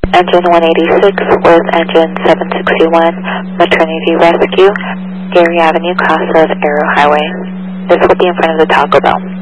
Engine 186 with engine 761, maternity rescue, Gary Avenue, cross of Arrow Highway. This will be in front of the Taco Bell.